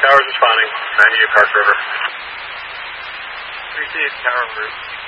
Towers responding. 90 Park River. 3 Tower Route.